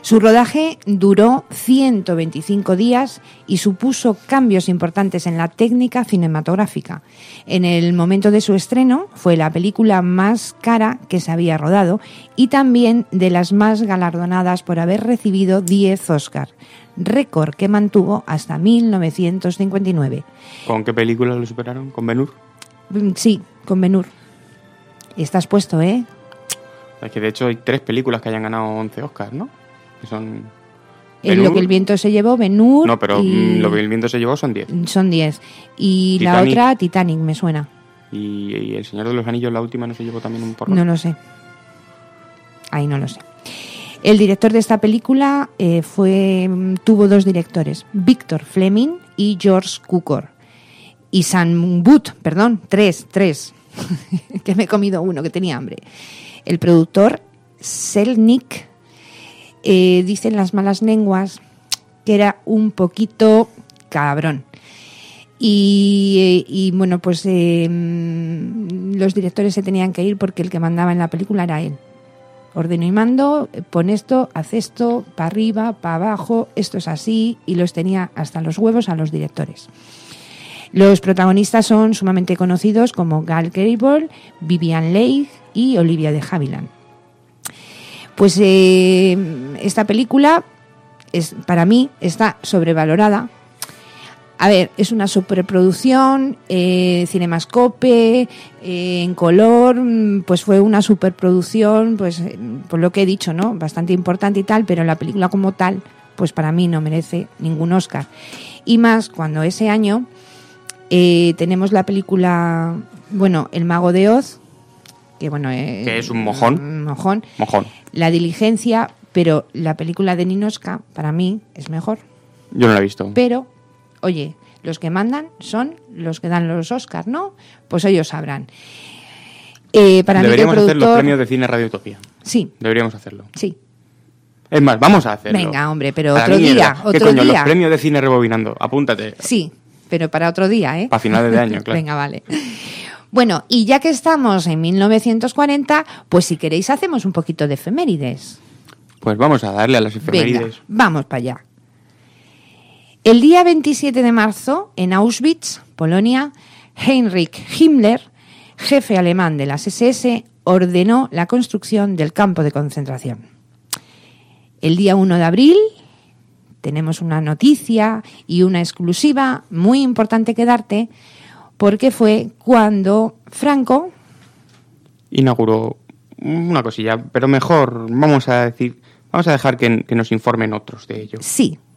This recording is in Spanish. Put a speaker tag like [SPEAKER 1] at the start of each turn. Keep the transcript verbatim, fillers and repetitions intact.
[SPEAKER 1] Su rodaje duró ciento veinticinco días y supuso cambios importantes en la técnica cinematográfica. En el momento de su estreno fue la película más cara que se había rodado y también de las más galardonadas por haber recibido diez Oscar, récord que mantuvo hasta mil novecientos cincuenta y nueve.
[SPEAKER 2] ¿Con qué película lo superaron? ¿Con Ben-Hur?
[SPEAKER 1] Sí, con Ben-Hur. Estás puesto, ¿eh?
[SPEAKER 2] Es que de hecho hay tres películas que hayan ganado once Oscars, ¿no? Que son...
[SPEAKER 1] En Lo que el viento se llevó, Ben-Hur...
[SPEAKER 2] No, pero y... Lo que el viento se llevó son diez.
[SPEAKER 1] Son diez. Y
[SPEAKER 2] Titanic.
[SPEAKER 1] La otra, Titanic, me suena.
[SPEAKER 2] ¿Y, y El Señor de los Anillos, la última, no se llevó también un porrón?
[SPEAKER 1] No lo sé. Ahí no lo sé. El director de esta película eh, fue tuvo dos directores, Victor Fleming y George Cukor. Y Sam Wood, perdón, tres, tres. que me he comido uno, que tenía hambre. El productor, Selznick, eh, dicen las malas lenguas que era un poquito cabrón. Y, y bueno, pues eh, los directores se tenían que ir porque el que mandaba en la película era él. Ordeno y mando, pon esto, haz esto, para arriba, para abajo, esto es así, y los tenía hasta los huevos a los directores. Los protagonistas son sumamente conocidos como Gal Gadot, Vivien Leigh y Olivia de Havilland. Pues eh, esta película es, para mí está sobrevalorada. A ver, es una superproducción, eh, Cinemascope, eh, en color, pues fue una superproducción, pues por lo que he dicho, ¿no? Bastante importante y tal, pero la película como tal, pues para mí no merece ningún Oscar. Y más cuando ese año eh, tenemos la película, bueno, El Mago de Oz, que bueno, eh,
[SPEAKER 2] que es un mojón.
[SPEAKER 1] Un mojón.
[SPEAKER 2] Mojón.
[SPEAKER 1] La Diligencia, pero la película de Ninochka para mí es mejor.
[SPEAKER 2] Yo no la he visto.
[SPEAKER 1] Pero oye, los que mandan son los que dan los Oscars, ¿no? Pues ellos sabrán. Eh, para
[SPEAKER 2] Deberíamos
[SPEAKER 1] mí, productor...
[SPEAKER 2] hacer los premios de Cine Radio Utopía.
[SPEAKER 1] Sí.
[SPEAKER 2] Deberíamos hacerlo.
[SPEAKER 1] Sí.
[SPEAKER 2] Es más, vamos a hacerlo.
[SPEAKER 1] Venga, hombre, pero
[SPEAKER 2] para
[SPEAKER 1] otro
[SPEAKER 2] mierda.
[SPEAKER 1] día,
[SPEAKER 2] ¿Qué
[SPEAKER 1] otro
[SPEAKER 2] coño?
[SPEAKER 1] día.
[SPEAKER 2] Los premios de Cine Rebobinando. Apúntate.
[SPEAKER 1] Sí, pero para otro día, ¿eh?
[SPEAKER 2] Para finales de año, claro.
[SPEAKER 1] Venga, vale. Bueno, y ya que estamos en mil novecientos cuarenta, pues si queréis hacemos un poquito de efemérides.
[SPEAKER 2] Pues vamos a darle a las efemérides.
[SPEAKER 1] Venga, vamos para allá. El día veintisiete de marzo, en Auschwitz, Polonia, Heinrich Himmler, jefe alemán de las ese ese, ordenó la construcción del campo de concentración. El día uno de abril tenemos una noticia y una exclusiva muy importante que darte, porque fue cuando Franco
[SPEAKER 2] inauguró una cosilla, pero mejor vamos a decir, vamos a dejar que, que nos informen otros de ello.
[SPEAKER 1] Sí,